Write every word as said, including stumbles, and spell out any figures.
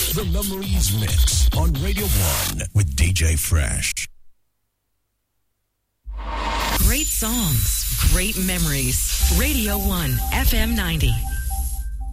The Memories Mix on Radio one with D J Fresh. Great songs, great memories. Radio one, F M ninety.